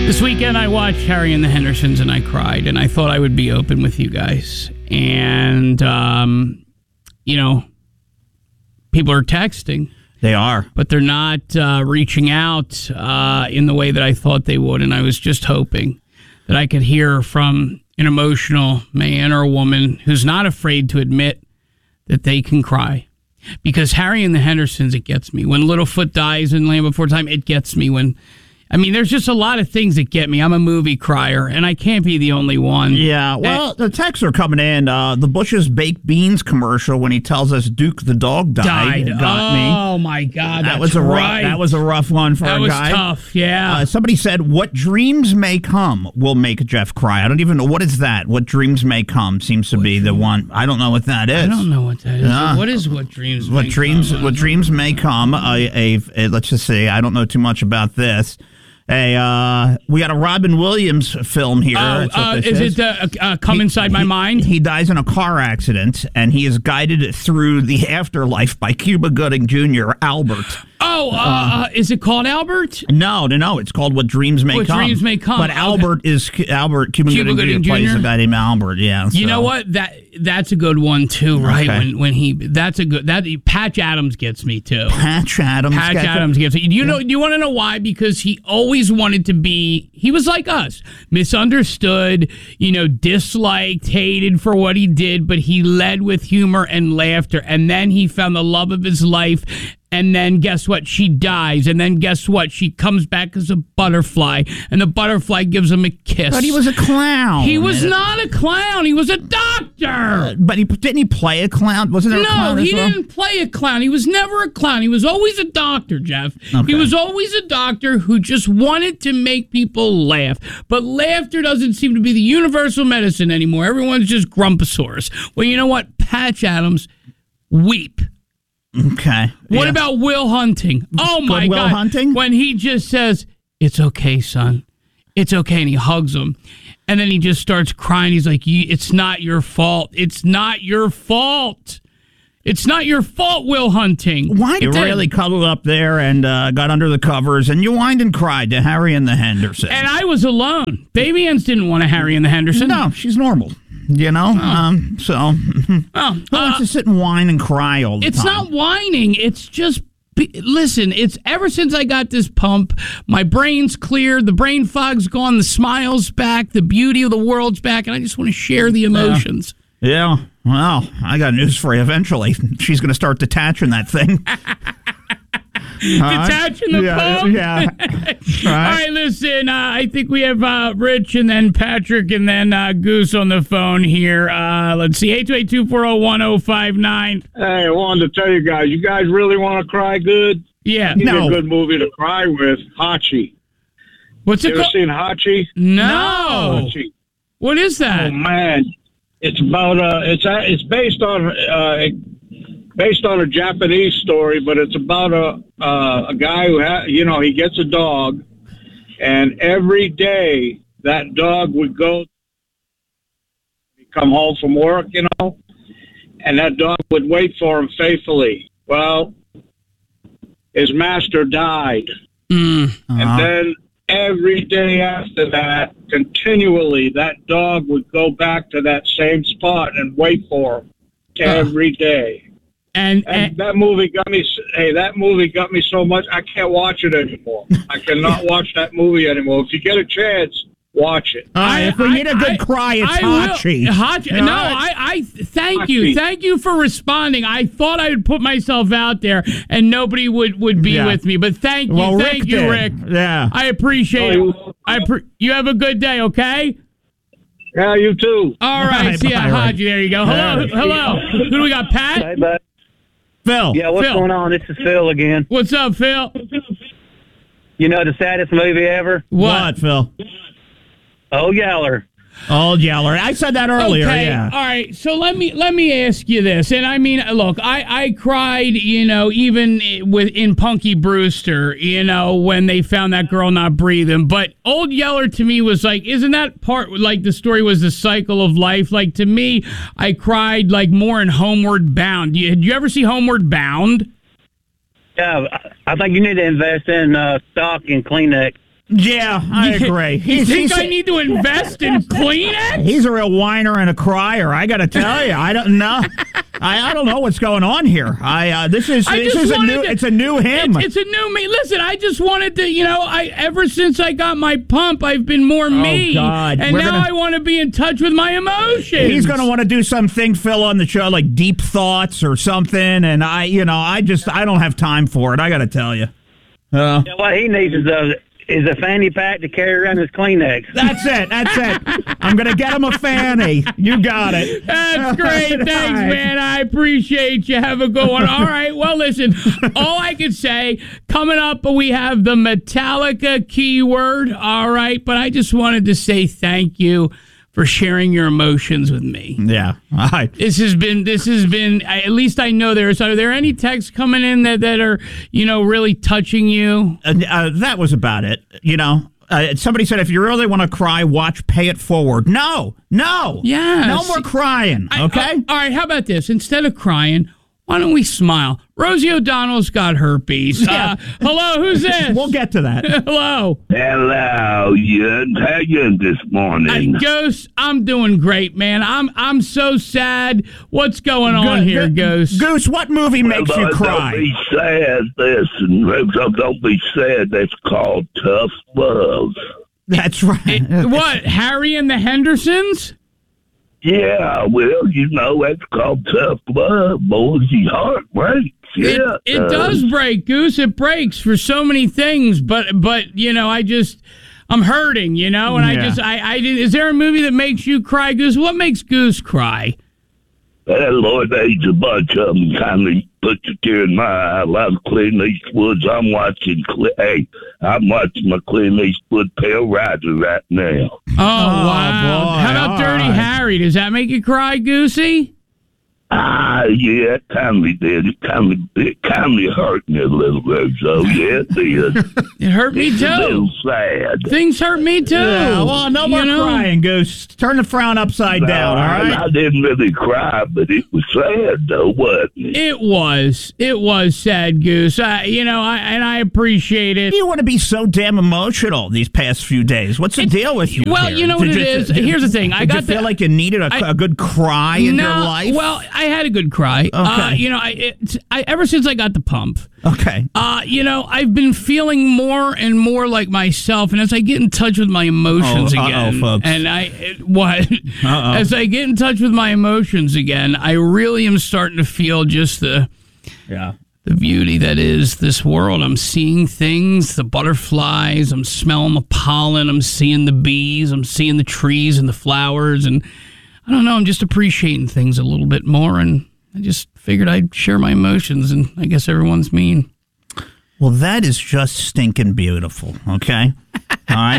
This weekend I watched Harry and the Hendersons and I cried, and I thought I would be open with you guys. And, people are texting. They are. But they're not reaching out in the way that I thought they would. And I was just hoping that I could hear from an emotional man or a woman who's not afraid to admit that they can cry. Because Harry and the Hendersons, it gets me. When Littlefoot dies in Land Before Time, it gets me. There's just a lot of things that get me. I'm a movie crier, and I can't be the only one. Yeah, well, the texts are coming in. The Bush's baked beans commercial when he tells us Duke the dog died got me. Oh my God, that was a rough one for a guy. That was tough. Yeah. Somebody said, "What dreams may come will make Jeff cry." I don't even know what is that. What dreams may come seems to be the one. I don't know what that is. I don't know what that is. What is what dreams? May come? What dreams may come? Let's just say I don't know too much about this. Hey, we got a Robin Williams film here. Is it Come Inside My Mind? He dies in a car accident, and he is guided through the afterlife by Cuba Gooding Jr., Albert. Is it called Albert? No, it's called What Dreams May Come. What Dreams May Come. But Albert is Cuba Gooding Jr. plays a guy named Albert, yeah. You know what? That's a good one, too, right? Okay. Patch Adams gets me, too. Patch Adams gets me. Do you want to know why? Because he always wanted to be, he was like us, misunderstood, disliked, hated for what he did, but he led with humor and laughter, and then he found the love of his life. And then guess what? She dies. And then guess what? She comes back as a butterfly. And the butterfly gives him a kiss. But he was a clown. He was not a clown. He was a doctor. But didn't he play a clown? Wasn't there a clown as well? No, he didn't play a clown. He was never a clown. He was always a doctor, Jeff. Okay. He was always a doctor who just wanted to make people laugh. But laughter doesn't seem to be the universal medicine anymore. Everyone's just Grumposaurus. Well, you know what? Patch Adams, weep. Okay. What about Will Hunting? Oh, my God. Will Hunting? When he just says, "It's okay, son. It's okay," and he hugs him. And then he just starts crying. He's like, "It's not your fault. It's not your fault. It's not your fault, Will Hunting." Why did you really cuddled up there and got under the covers, and you whined and cried to Harry and the Hendersons? And I was alone. Baby Ann's didn't want a Harry and the Hendersons. No, she's normal. Who wants to sit and whine and cry all the time? It's not whining. It's just, listen, it's ever since I got this pump, my brain's clear, the brain fog's gone, the smile's back, the beauty of the world's back, and I just want to share the emotions. Yeah. Well, I got news for you. Eventually, she's going to start detaching that thing. Detaching the pump? Yeah. All right, listen, I think we have Rich and then Patrick and then Goose on the phone here. Let's see, 828-240-1059. Hey, I wanted to tell you guys really want to cry good? Yeah. It's a good movie to cry with, Hachi. What's it called? You ever seen Hachi? No. Hachi. What is that? Oh, man. It's about, it's based on a Japanese story, but it's about a guy who he gets a dog, and every day that dog would come home from work, and that dog would wait for him faithfully. Well, his master died, and then every day after that, continually, that dog would go back to that same spot and wait for him every day. And that movie got me. Hey, that movie got me so much I can't watch it anymore. I cannot watch that movie anymore. If you get a chance, watch it. If we need a good cry, it's Hachi. No, I thank you. Thank you for responding. I thought I would put myself out there and nobody would be with me. But thank you. Thank you, Rick. Yeah. I appreciate it. You have a good day, okay? Yeah, you too. All right. See ya, Hachi. There you go. Hello. Who do we got, Pat? Hey, bud. Phil. Yeah, what's going on? This is Phil again. What's up, Phil? You know the saddest movie ever? What, Phil? Old Yeller. Old Yeller. I said that earlier. Okay. Yeah. All right. So let me ask you this, and I mean, look, I cried, even in Punky Brewster, when they found that girl not breathing. But Old Yeller to me was like, isn't that part like the story was the cycle of life? Like to me, I cried like more in Homeward Bound. Did you ever see Homeward Bound? Yeah, I think you need to invest in stock in Kleenex. Yeah, I agree. You think I need to invest in Kleenex? He's a real whiner and a crier. I got to tell you, I don't know. I don't know what's going on here. This is a new him. It's a new me. Listen, I just wanted to, ever since I got my pump, I've been more me. Oh, God. And I want to be in touch with my emotions. He's going to want to do something, Phil, on the show, like deep thoughts or something. And I don't have time for it. I got to tell you. What he needs is a fanny pack to carry around his Kleenex. That's it. I'm going to get him a fanny. You got it. That's great. Thanks, man. I appreciate you. Have a good one. All right. Well, listen, all I can say, coming up, we have the Metallica keyword. All right. But I just wanted to say thank you for sharing your emotions with me. Yeah. All right. This has been, at least I know are there any texts coming in that are, really touching you? That was about it. Somebody said, if you really want to cry, watch Pay It Forward. No. Yeah. No more crying. Okay. All right. How about this? Instead of crying, why don't we smile? Rosie O'Donnell's got herpes. Yeah. Hello, who's this? We'll get to that. Hello. Hello, Jens. How you this morning? Ghost, I'm doing great, man. I'm so sad. What's going on here, Ghost? Goose, what movie makes you cry? Don't be sad. Listen, don't be sad. That's called tough love. That's right. What, Harry and the Hendersons? Yeah, well, that's called tough love, boys. Your heart breaks. Yeah, it does break, Goose. It breaks for so many things, but I'm hurting, and I is there a movie that makes you cry, Goose? What makes Goose cry? Lord, there's a bunch of them. Kindly put your tear in my eye. I love Clint Eastwood. I'm watching my Clint Eastwood Pale Rider right now. Oh, wow. Boy, how about Dirty Harry? Does that make you cry, Goosey? Yeah, it kindly did. It kindly hurt me a little bit, so yeah, it did. It hurt me too. A little sad. Things hurt me too. Yeah, well, no more crying, Goose. Turn the frown upside down, all right? I didn't really cry, but it was sad, though, wasn't it? It was sad, Goose. I appreciate it. You want to be so damn emotional these past few days. What's the deal with you? Well, here? You know what it is? Here's the thing. Did you feel like you needed a good cry in your life? Well, I had a good cry. Okay. Ever since I got the pump. Okay. I've been feeling more and more like myself, and as I get in touch with my emotions again, folks. and as I get in touch with my emotions again, I really am starting to feel just the beauty that is this world. I'm seeing things, the butterflies, I'm smelling the pollen, I'm seeing the bees, I'm seeing the trees and the flowers, and I don't know, I'm just appreciating things a little bit more, and I just figured I'd share my emotions, and I guess everyone's mean. Well, that is just stinking beautiful, okay? All right?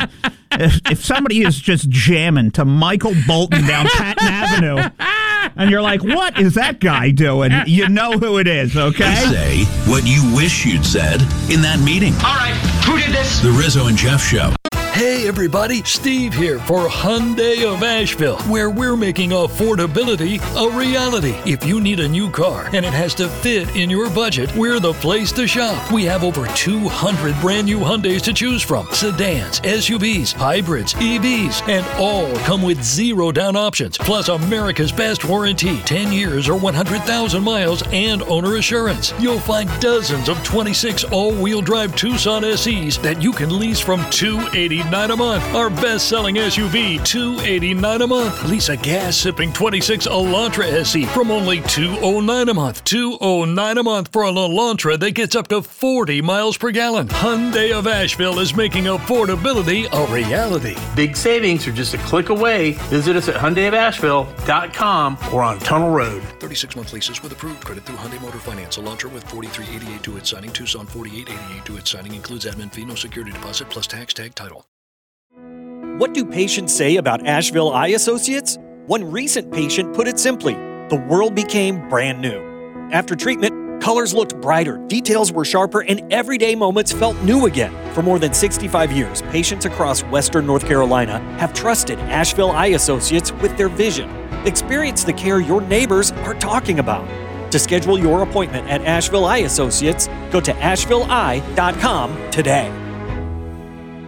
If somebody is just jamming to Michael Bolton down Patton Avenue, and you're like, what is that guy doing? You know who it is, okay? Say what you wish you'd said in that meeting. All right, who did this? The Rizzo and Jeff Show. Hey everybody, Steve here for Hyundai of Asheville, where we're making affordability a reality. If you need a new car and it has to fit in your budget, we're the place to shop. We have over 200 brand new Hyundais to choose from. Sedans, SUVs, hybrids, EVs, and all come with 0 down options. Plus America's best warranty, 10 years or 100,000 miles and owner assurance. You'll find dozens of 26 all-wheel drive Tucson SEs that you can lease from $289 a month. Our best-selling SUV, $289 a month. Lease a gas-sipping 26 Elantra SE from only $209 a month. $209 a month for an Elantra that gets up to 40 miles per gallon. Hyundai of Asheville is making affordability a reality. Big savings are just a click away. Visit us at HyundaiofAsheville.com or on Tunnel Road. 36-month leases with approved credit through Hyundai Motor Finance. Elantra with $43.88 to its signing. Tucson $48.88 to its signing. Includes admin fee, no security deposit, plus tax tag title. What do patients say about Asheville Eye Associates? One recent patient put it simply, the world became brand new. After treatment, colors looked brighter, details were sharper, and everyday moments felt new again. For more than 65 years, patients across Western North Carolina have trusted Asheville Eye Associates with their vision. Experience the care your neighbors are talking about. To schedule your appointment at Asheville Eye Associates, go to AshevilleEye.com today.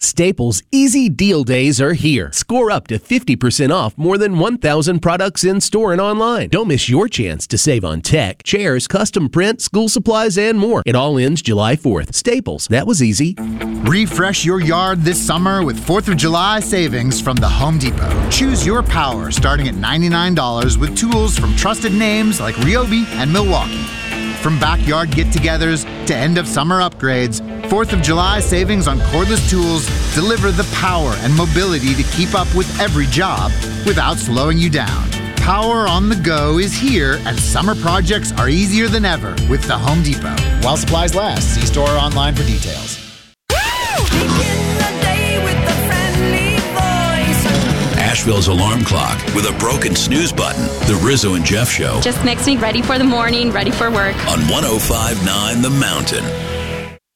Staples Easy Deal Days are here. Score up to 50% off more than 1,000 products in store and online. Don't miss your chance to save on tech, chairs, custom print, school supplies, and more. It all ends July 4th. Staples, that was easy. Refresh your yard this summer with 4th of July savings from the Home Depot. Choose your power starting at $99 with tools from trusted names like Ryobi and Milwaukee. From backyard get-togethers to end-of-summer upgrades, 4th of July savings on cordless tools deliver the power and mobility to keep up with every job without slowing you down. Power on the go is here, and summer projects are easier than ever with the Home Depot. While supplies last, see store or online for details. Asheville's alarm clock with a broken snooze button. The Rizzo and Jeff Show. Just makes me ready for the morning, ready for work. On 105.9 The Mountain.